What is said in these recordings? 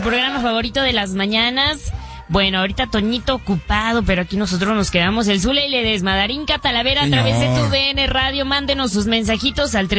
programa favorito de las mañanas. Bueno, ahorita Toñito ocupado, pero aquí nosotros nos quedamos. El Zule y Ledesma, Darín Catalavera, a través de tu DN Radio. Mándenos sus mensajitos al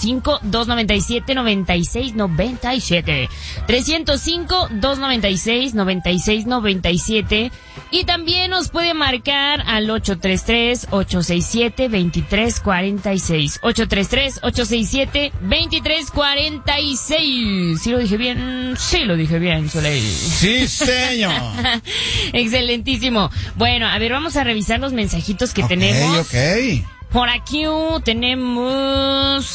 305-297-9697. 305-296-9697. Y también nos puede marcar al 833-867-2346. 833-867-2346. ¿Sí lo dije bien? Sí lo dije bien, Soleil. Sí, señor. Excelentísimo. Bueno, a ver, vamos a revisar los mensajitos que tenemos. Ok. Por aquí tenemos...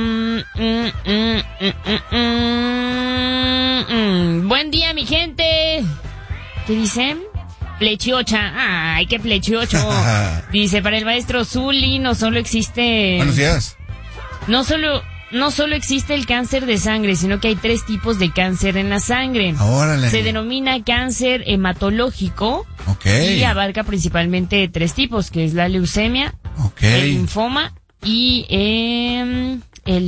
Buen día, mi gente. ¿Qué dicen? Flechiocha. Ay, qué flechiocho. Dice, para el maestro Zuli no solo existe... Buenos días. No solo existe el cáncer de sangre, sino que hay 3 tipos de cáncer en la sangre. Órale. Se denomina cáncer hematológico. Ok. Y abarca principalmente 3 tipos, que es la leucemia, el linfoma y el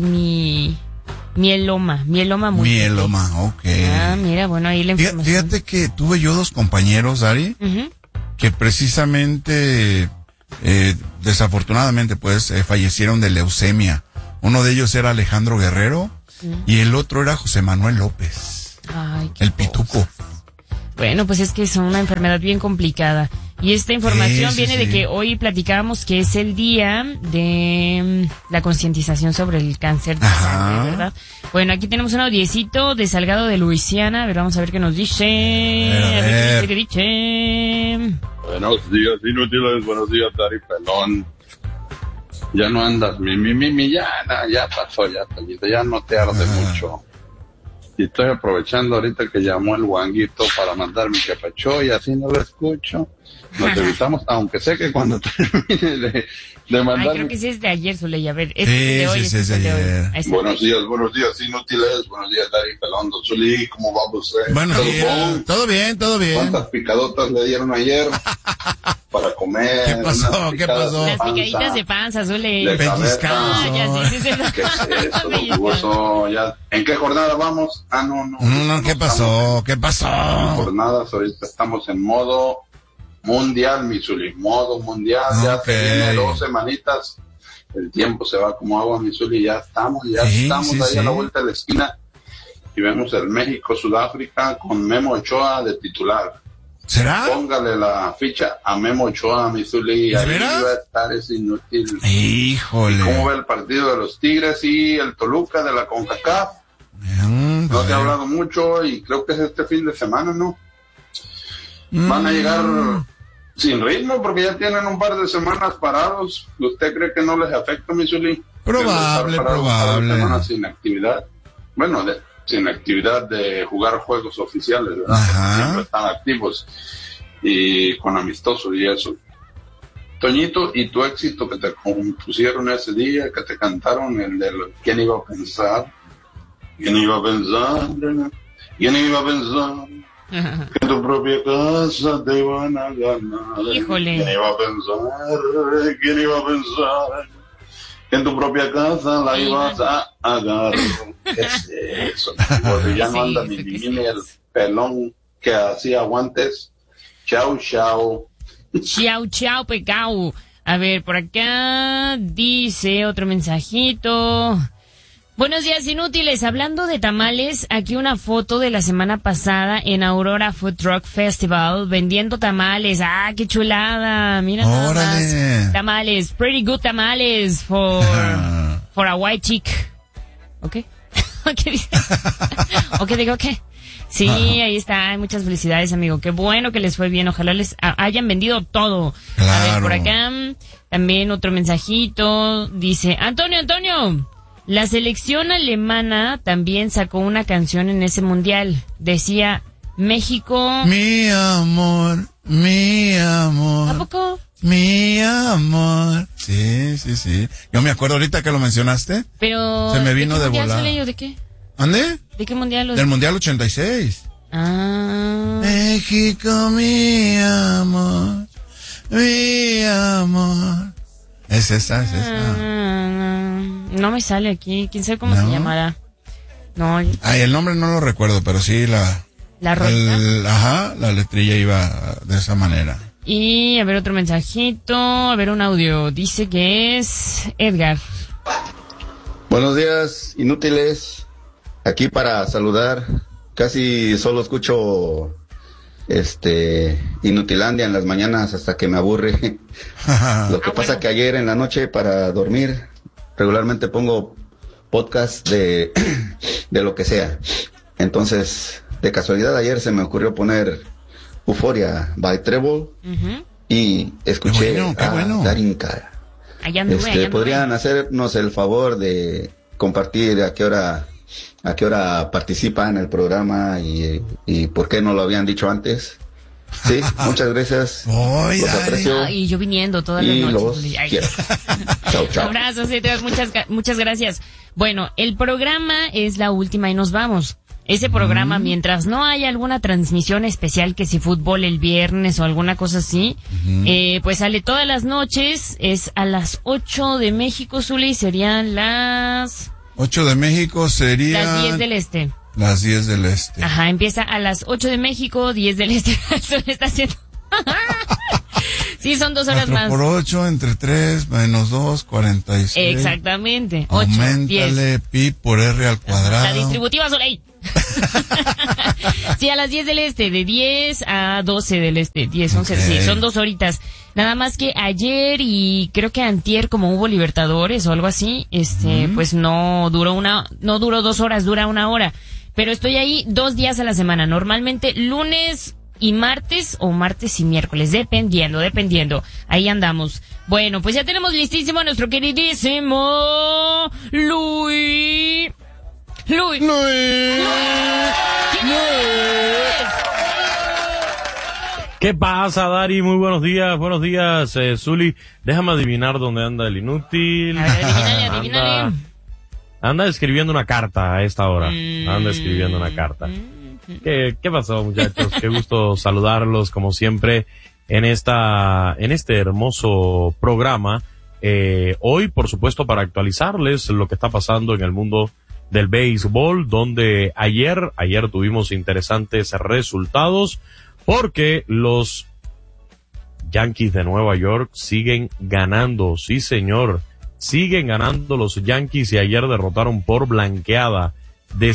mieloma múltiple. Mieloma, ok. Ah, mira, bueno, ahí la información. Fíjate que tuve yo 2 compañeros, Dari, que precisamente, desafortunadamente, pues, fallecieron de leucemia. Uno de ellos era Alejandro Guerrero y el otro era José Manuel López. Ay, el Pituco. Bueno, pues es que es una enfermedad bien complicada. Y esta información viene de que hoy platicábamos que es el día de la concientización sobre el cáncer de sangre, ¿verdad? Bueno, aquí tenemos un audiecito de Salgado de Luisiana. A ver, vamos a ver qué nos dice. A ver qué dice. Buenos días, inútiles. Buenos días, Dari Pelón. Ya no andas, ya pasó, ya no te arde mucho. Y estoy aprovechando ahorita que llamó el guanguito para mandar mi capachó y así no lo escucho. Nos evitamos, aunque sé que cuando termine de mandar... Ay, creo que sí es de ayer, Zuley. A ver, es de hoy. Sí, es de ayer. Buenos días, inútiles. Buenos días, Dari Pelón. Don Zuley, ¿cómo va usted? Buenos días. Todo bien. ¿Cuántas picadotas le dieron ayer para comer? ¿Qué pasó? Las picaditas de panza, Zuley. De cabeza. Ya sí. ¿Qué es eso, don Jugoso? Ya. ¿En qué jornada vamos? No, ¿qué pasó? En jornadas, ahorita estamos en modo mundial, mi Zuli, modo mundial, ya se viene 2 semanitas, el tiempo se va como agua, mi Zuli, ya estamos ahí a la vuelta de la esquina, y vemos el México-Sudáfrica con Memo Ochoa de titular. ¿Será? Póngale la ficha a Memo Ochoa, mi Zuli, ahí va a estar ese inútil. Híjole. ¿Y cómo ve el partido de los Tigres y el Toluca de la CONCACAF? No te he hablado mucho, y creo que es este fin de semana, ¿no? Van a llegar sin ritmo porque ya tienen un par de semanas parados. ¿Usted cree que no les afecta, mi Zuli? Probable. Semanas sin actividad. Bueno, sin actividad de jugar juegos oficiales, ¿verdad? Siempre están activos y con amistosos y eso. Toñito, ¿y tu éxito que te compusieron ese día, que te cantaron, el de ¿quién iba a pensar? ¿Quién iba a pensar? ¿Quién iba a pensar? Que en tu propia casa te iban a ganar. Híjole. ¿Quién iba a pensar? Que en tu propia casa la ibas a agarrar. ¿Qué es eso? Porque ya no anda ni el pelón que hacía guantes. Chau, pecao. A ver, por acá dice otro mensajito. Buenos días, inútiles. Hablando de tamales, aquí una foto de la semana pasada en Aurora Food Truck Festival vendiendo tamales. ¡Ah, qué chulada! Mira nada más. Tamales, pretty good tamales for a white chick. ¿Ok? ¿Qué dice? ¿O qué digo qué? Sí, ahí está. Muchas felicidades, amigo. Qué bueno que les fue bien. Ojalá les hayan vendido todo. Claro. A ver, por acá también otro mensajito. Dice, Antonio. La selección alemana también sacó una canción en ese mundial. Decía, México... Mi amor. ¿A poco? Mi amor. Sí. Yo me acuerdo ahorita que lo mencionaste. Pero... Se me vino de volada. ¿De qué? ¿Ande? ¿De qué mundial? Del mundial 86. Ah. México, mi amor. Es esa. No me sale aquí. ¿Quién sabe cómo se llamará? No. Ay, el nombre no lo recuerdo, pero sí la La rolita. La letrilla iba de esa manera. Y a ver otro mensajito, a ver un audio. Dice que es Edgar. Buenos días, inútiles. Aquí para saludar. Casi solo escucho Inutilandia en las mañanas hasta que me aburre. Lo que pasa que ayer en la noche para dormir regularmente pongo podcast de lo que sea. Entonces, de casualidad ayer se me ocurrió poner Euphoria by Treble y escuché qué bueno. Darinka. Allá anduve. ¿Podrían hacernos el favor de compartir a qué hora participa en el programa y por qué no lo habían dicho antes? Sí, muchas gracias. Los aprecio. Y yo viniendo todas las noches. Los quiero. Chao. Abrazos, muchas gracias. Bueno, el programa es la última y nos vamos. Ese programa, mientras no haya alguna transmisión especial, que si fútbol el viernes o alguna cosa así, pues sale todas las noches, es a las 8 de México, Zuli, serían las... 8 de México serían... Las 10 del Este. Las 10 del Este. Ajá, empieza a las 8 de México, 10 del Este. Eso está haciendo... Sí, son 2 horas 4 más. por 8, entre 3, menos 2, 46. Exactamente. 8, auméntale 10. Pi por R al cuadrado. La distributiva Soleil. Sí, a las 10 del Este, de 10 a 12 del Este, 10, 11, sí, son 2 horitas. Nada más que ayer y creo que antier, como hubo Libertadores o algo así, pues no duró 2 horas, dura 1 hora. Pero estoy ahí 2 días a la semana, normalmente lunes y martes o martes y miércoles, dependiendo. Ahí andamos. Bueno, pues ya tenemos listísimo a nuestro queridísimo Luis. ¿Qué pasa, Dari? Muy buenos días, Zuli. Déjame adivinar dónde anda el inútil. A ver, adivínale. Anda escribiendo una carta a esta hora. ¿Qué pasó, muchachos? Qué gusto saludarlos, como siempre, en este hermoso programa. Hoy, por supuesto, para actualizarles lo que está pasando en el mundo del béisbol, donde ayer tuvimos interesantes resultados, porque los Yankees de Nueva York siguen ganando. Sí, señor, siguen ganando los Yankees, y ayer derrotaron por blanqueada de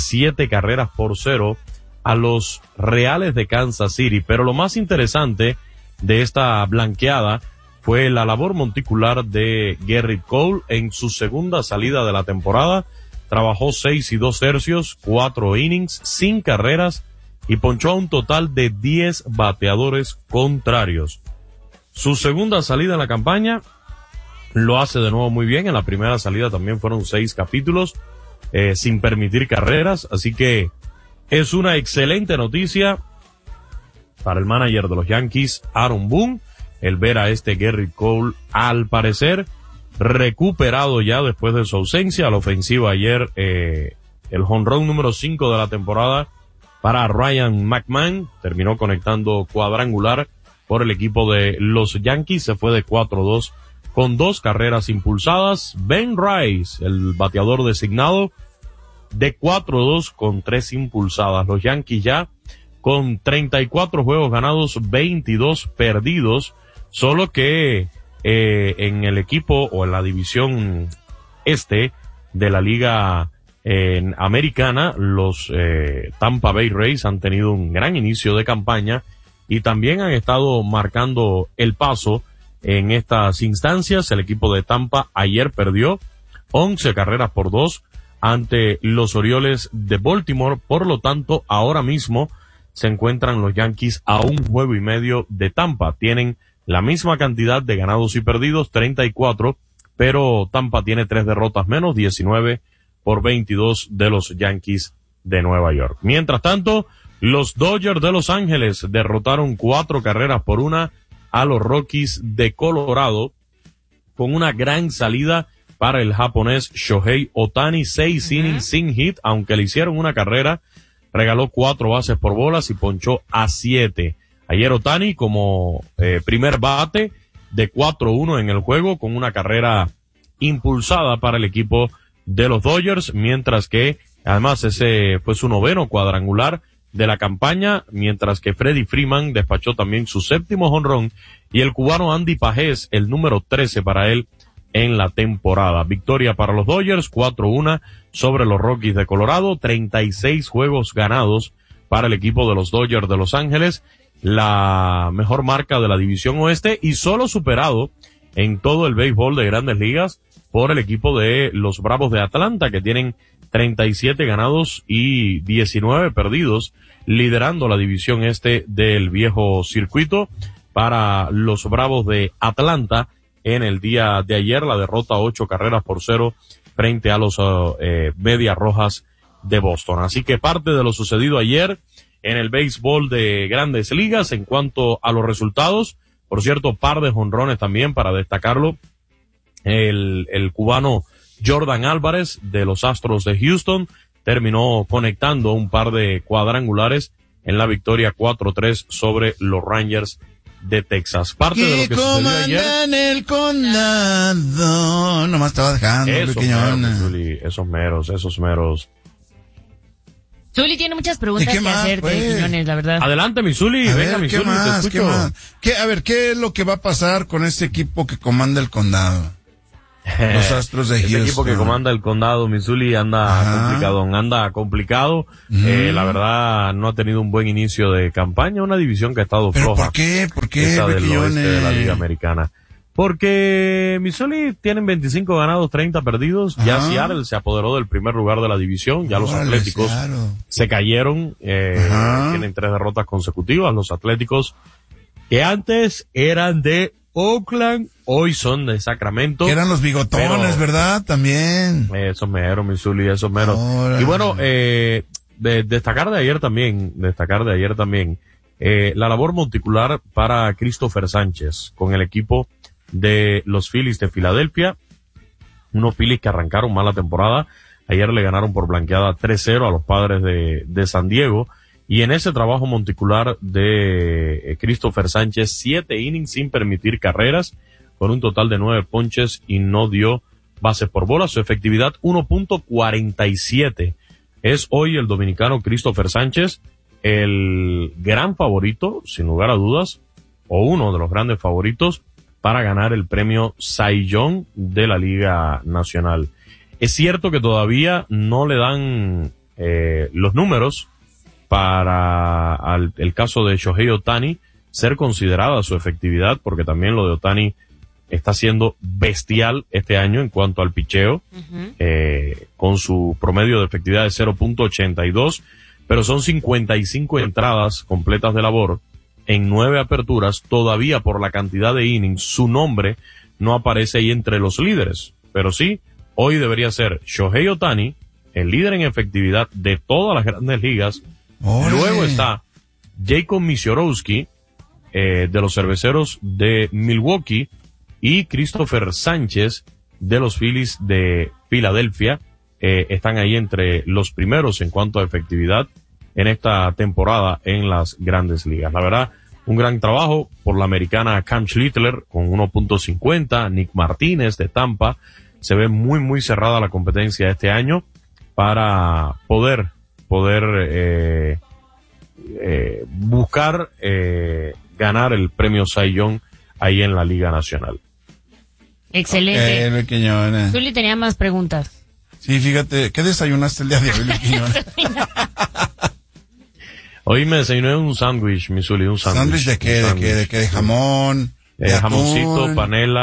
7-0 a los Reales de Kansas City. Pero lo más interesante de esta blanqueada fue la labor monticular de Gerrit Cole en su segunda salida de la temporada. Trabajó 6 2/3, 4 innings, sin carreras, y ponchó a un total de 10 bateadores contrarios. Su segunda salida en la campaña lo hace de nuevo muy bien. En la primera salida también fueron 6 capítulos, sin permitir carreras, así que es una excelente noticia para el manager de los Yankees, Aaron Boone, el ver a Gerrit Cole, al parecer recuperado ya después de su ausencia a la ofensiva. Ayer el jonrón número 5 de la temporada para Ryan McMahon, terminó conectando cuadrangular por el equipo de los Yankees. Se fue de 4-2 con 2 carreras impulsadas. Ben Rice, el bateador designado, de 4-2 con 3 impulsadas. Los Yankees ya con 34 juegos ganados, 22 perdidos, solo que en el equipo o en la división este de la liga americana, los Tampa Bay Rays han tenido un gran inicio de campaña y también han estado marcando el paso en estas instancias. El equipo de Tampa ayer perdió 11-2 ante los Orioles de Baltimore. Por lo tanto, ahora mismo se encuentran los Yankees a 1 juego y medio de Tampa. Tienen la misma cantidad de ganados y perdidos, 34, pero Tampa tiene 3 derrotas menos, 19-22 de los Yankees de Nueva York. Mientras tanto, los Dodgers de Los Ángeles derrotaron 4-1 a los Rockies de Colorado, con una gran salida para el japonés Shohei Ohtani, 6 innings sin hit, aunque le hicieron una carrera, regaló 4 bases por bolas y ponchó a 7. Ayer Ohtani como primer bate de 4-1 en el juego, con una carrera impulsada para el equipo de los Dodgers, mientras que además ese fue su 9º cuadrangular de la campaña, mientras que Freddie Freeman despachó también su 7º jonrón y el cubano Andy Pajés el número 13 para él en la temporada. Victoria para los Dodgers, 4-1 sobre los Rockies de Colorado, 36 juegos ganados para el equipo de los Dodgers de Los Ángeles, la mejor marca de la división oeste y solo superado en todo el béisbol de Grandes Ligas por el equipo de los Bravos de Atlanta, que tienen 37 ganados y 19 perdidos, liderando la división este del viejo circuito. Para los Bravos de Atlanta, en el día de ayer, la derrota 8-0 frente a los Medias Rojas de Boston. Así que parte de lo sucedido ayer en el béisbol de Grandes Ligas. En cuanto a los resultados, por cierto, par de jonrones también para destacarlo. El cubano Jordan Álvarez de los Astros de Houston terminó conectando un par de cuadrangulares en la victoria 4-3 sobre los Rangers de Texas. Parte de lo que sucedió ayer. En el condado. Nomás estaba dejando. Esos meros. Zuli tiene muchas preguntas que hacerte, pues? Quiñones, la verdad. Adelante, mi Zuli. Venga, mi Zuli, te escucho. ¿Qué es lo que va a pasar con este equipo que comanda el condado? Los Astros de Houston. Este equipo que comanda el condado, Missouri, anda complicado. La verdad, no ha tenido un buen inicio de campaña, una división que ha estado floja. ¿Por qué? Esa del oeste de la Liga Americana. Porque Missouri tienen 25 ganados, 30 perdidos. Ya Seattle se apoderó del primer lugar de la división. Ya los Atléticos se cayeron. Tienen 3 derrotas consecutivas. Los Atléticos, que antes eran de Oakland, hoy son de Sacramento. Que eran los bigotones, ¿verdad? También. Esos meros, Missouri, esos meros. Y bueno, destacar de ayer también, la labor monticular para Christopher Sánchez con el equipo de los Phillies de Filadelfia. Unos Phillies que arrancaron mala temporada. Ayer le ganaron por blanqueada 3-0 a los Padres de San Diego. Y en ese trabajo monticular de Christopher Sánchez, 7 innings sin permitir carreras, con un total de 9 ponches y no dio bases por bola. Su efectividad 1.47. Es hoy el dominicano Christopher Sánchez el gran favorito, sin lugar a dudas, o uno de los grandes favoritos para ganar el premio Cy Young de la Liga Nacional. Es cierto que todavía no le dan los números para el caso de Shohei Ohtani ser considerada su efectividad, porque también lo de Ohtani está siendo bestial este año en cuanto al picheo, con su promedio de efectividad de 0.82, pero son 55 entradas completas de labor en 9 aperturas. Todavía por la cantidad de innings, su nombre no aparece ahí entre los líderes, pero sí, hoy debería ser Shohei Ohtani, el líder en efectividad de todas las grandes ligas. Luego está Jacob Misiorowski, de los Cerveceros de Milwaukee, y Christopher Sánchez de los Phillies de Filadelfia. Están ahí entre los primeros en cuanto a efectividad en esta temporada en las grandes ligas. La verdad, un gran trabajo por la americana Cam Schlittler con 1.50, Nick Martínez de Tampa. Se ve muy, muy cerrada la competencia este año para poder buscar ganar el premio Cy Young ahí en la Liga Nacional. Excelente. Zuli tenía más preguntas. Sí, fíjate, ¿qué desayunaste el día de hoy, Luis Quiñones? Hoy me desayuné un sándwich, mi Zuli, un sándwich. ¿Sándwich de qué? ¿De qué? ¿De jamón? Jamoncito,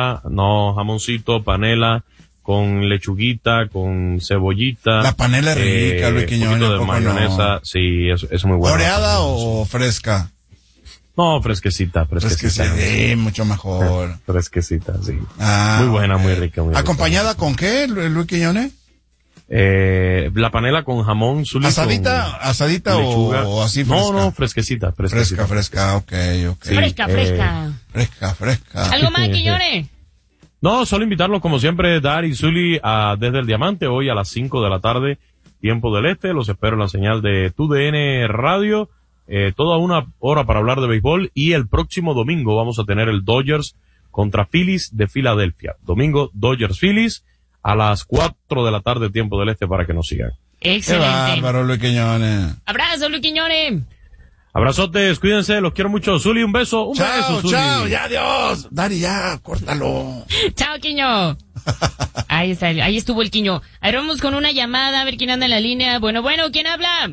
panela, con lechuguita, con cebollita. La panela es rica, Luis Quiñones. Un poquito de mayonesa, no. Sí, es muy bueno. ¿Oreada o fresca? No, fresquecita. Sí, mucho mejor. Fresquecita, sí. Muy buena, muy rica. ¿Acompañada con qué, Luis Quiñones? La panela con jamón, Zuli. ¿Asadita o así fresca? No, fresquecita. Fresca, ok. Sí, Fresca. ¿Algo más, Quiñones? No, solo invitarlos como siempre, Dar y Zuli, desde el Diamante, hoy a las 5 de la tarde, tiempo del este. Los espero en la señal de TUDN Radio, toda una hora para hablar de béisbol, y el próximo domingo vamos a tener el Dodgers contra Phillies de Filadelfia. Domingo, Dodgers Phillies, a las 4 de la tarde, tiempo del este, para que nos sigan. Excelente. Qué bárbaro, Luis Quiñones. Abrazo, Luis Quiñones. Abrazotes, cuídense, los quiero mucho. Zuli, un beso, un beso, Zuli. Chao, ya, adiós. Dari, ya, córtalo. Chao, Quiño. Ahí está, ahí estuvo el Quiño. A ver, vamos con una llamada, a ver quién anda en la línea. Bueno, ¿quién habla?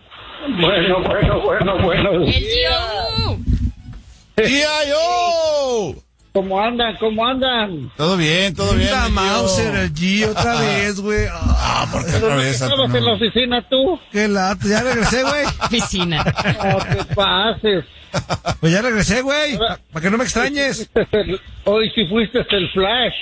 Bueno. El Gio. ¡Tío! ¿Cómo andan? Todo bien, Puta Mauser, el Gio, otra vez, güey. ¿Por qué otra vez? ¿Estabas en la oficina tú? Qué lata, ya regresé, güey. Oficina. No te pases. Pues ya regresé, güey. Para que no me extrañes. Hoy sí fuiste el Flash.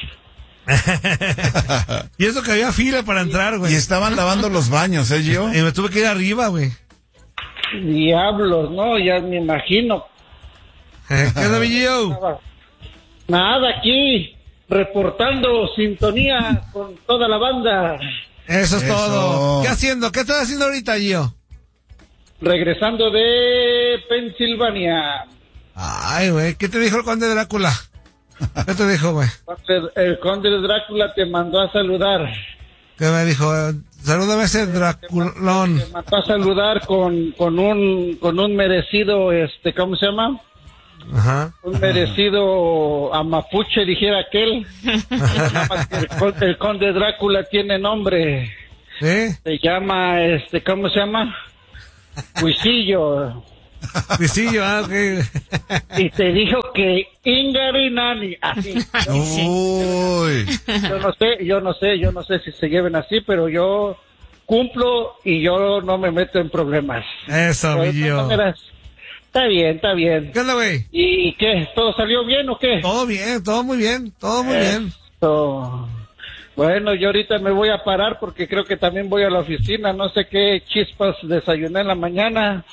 Y eso que había fila para entrar, güey. Y estaban lavando los baños, Gio? Y me tuve que ir arriba, güey. Diablos, no, ya me imagino. ¿Qué onda, mi Gio? Nada, aquí, reportando sintonía con toda la banda. Eso es Eso. todo. ¿Qué haciendo? ¿Qué estás haciendo ahorita, Gio? Regresando de Pensilvania. Ay, güey, ¿qué te dijo el conde Drácula? ¿Qué te dijo, güey? El conde Drácula te mandó a saludar. ¿Qué me dijo? Salúdame a ese Draculón. Te mandó a saludar con un merecido, ¿cómo se llama? Ajá. Un merecido amapuche, dijera aquel. El conde Drácula tiene nombre. ¿Sí? Se llama, ¿cómo se llama? Cuisillo. Visillo, ok. Y te dijo que Ingarinani, así. Uy. Yo no sé si se lleven así, pero yo cumplo y yo no me meto en problemas. Eso, mi De Gio. todas maneras, está bien. ¿Qué onda, güey? ¿Y qué? ¿Todo salió bien o qué? Todo bien, todo muy bien, todo muy bien. Esto. Bueno, yo ahorita me voy a parar porque creo que también voy a la oficina. No sé qué chispas desayuné en la mañana.